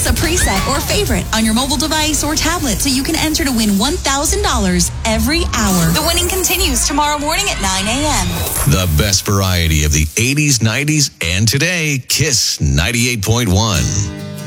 a preset or favorite on your mobile device or tablet so you can enter to win $1,000 every hour. The winning continues tomorrow morning at 9 a.m. The best variety of the 80s, 90s, and today, Kiss 98.1.